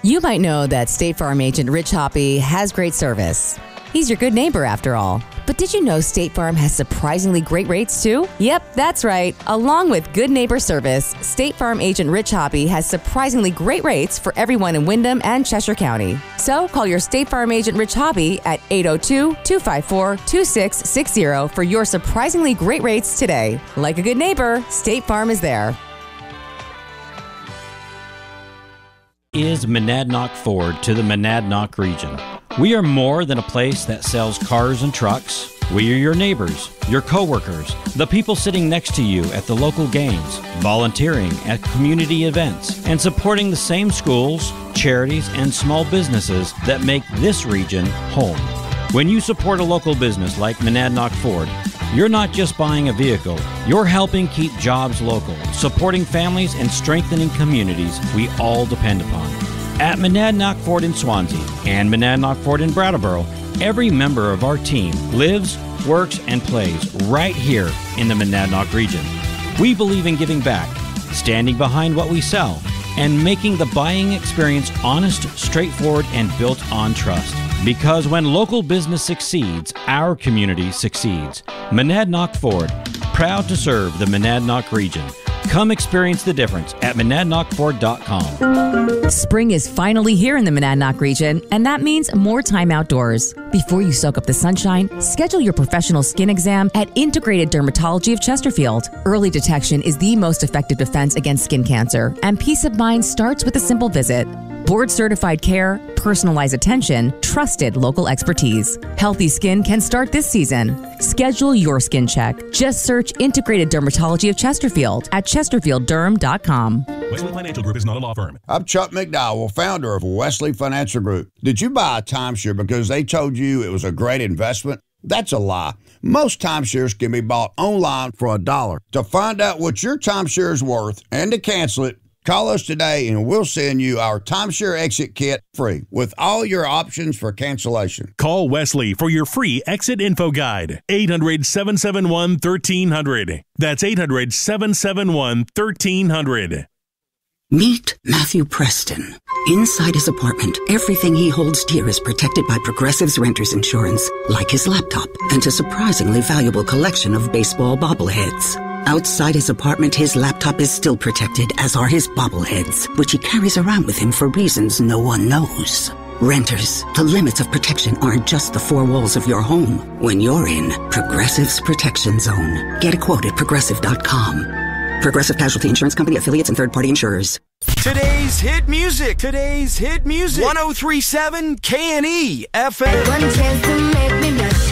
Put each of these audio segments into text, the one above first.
You might know that State Farm agent Rich Hoppy has great service. He's your good neighbor after all. But did you know State Farm has surprisingly great rates too? Yep, that's right. Along with good neighbor service, State Farm agent Rich Hoppy has surprisingly great rates for everyone in Windham and Cheshire County. So call your State Farm agent Rich Hoppy at 802-254-2660 for your surprisingly great rates today. Like a good neighbor, State Farm is there. Is Monadnock Ford to the Monadnock region. We are more than a place that sells cars and trucks. We are your neighbors, your coworkers, the people sitting next to you at the local games, volunteering at community events, and supporting the same schools, charities, and small businesses that make this region home. When you support a local business like Monadnock Ford, you're not just buying a vehicle, you're helping keep jobs local, supporting families and strengthening communities we all depend upon. At Monadnock Ford in Swansea and Monadnock Ford in Brattleboro, every member of our team lives, works, and plays right here in the Monadnock region. We believe in giving back, standing behind what we sell, and making the buying experience honest, straightforward, and built on trust. Because when local business succeeds, our community succeeds. Monadnock Ford, proud to serve the Monadnock region. Come experience the difference at monadnockford.com. Spring is finally here in the Monadnock region, and that means more time outdoors. Before you soak up the sunshine, schedule your professional skin exam at Integrated Dermatology of Chesterfield. Early detection is the most effective defense against skin cancer, and peace of mind starts with a simple visit. Board-certified care, personalized attention, trusted local expertise. Healthy skin can start this season. Schedule your skin check. Just search Integrated Dermatology of Chesterfield at chesterfieldderm.com. Wesley Financial Group is not a law firm. I'm Chuck McDowell, founder of Wesley Financial Group. Did you buy a timeshare because they told you it was a great investment? That's a lie. Most timeshares can be bought online for $1. To find out what your timeshare is worth and to cancel it, call us today and we'll send you our timeshare exit kit free with all your options for cancellation. Call Wesley for your free exit info guide. 800-771-1300. That's 800-771-1300. Meet Matthew Preston. Inside his apartment, everything he holds dear is protected by Progressive's Renter's Insurance, like his laptop and a surprisingly valuable collection of baseball bobbleheads. Outside his apartment, his laptop is still protected, as are his bobbleheads, which he carries around with him for reasons no one knows. Renters, the limits of protection aren't just the four walls of your home. When you're in Progressive's Protection Zone, get a quote at Progressive.com. Progressive Casualty Insurance Company, affiliates, and third-party insurers. Today's hit music. 1037 K&E FM. One chance to make me blush.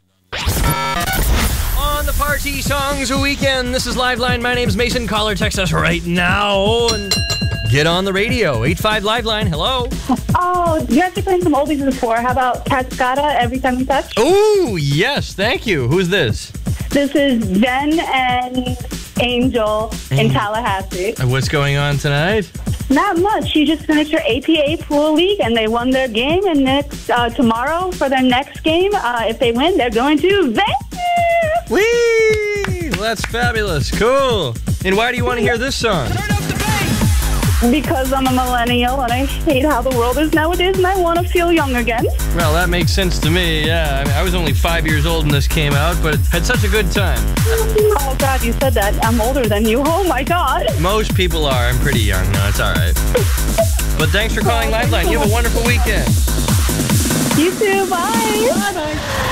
On the Party Songs Weekend, this is Liveline. My name's Mason. Call or text us right now and get on the radio. 85 Liveline. Hello. Oh, you guys are playing some oldies before. How about Cascada, Every Time We Touch? Oh, yes. Thank you. Who's this? This is Jen and Angel in Tallahassee. And what's going on tonight? Not much. She just finished her APA Pool League, and they won their game. And tomorrow, for their next game, if they win, they're going to Vegas. Whee! Well, that's fabulous. Cool. And why do you want to hear this song? Because I'm a millennial, and I hate how the world is nowadays, and I want to feel young again. Well, that makes sense to me, yeah. I mean, I was only 5 years old when this came out, but had such a good time. Oh, God, you said that. I'm older than you. Oh, my God. Most people are. I'm pretty young. No, it's all right. But thanks for calling Liveline. You have a wonderful weekend. You too. Bye. Bye-bye.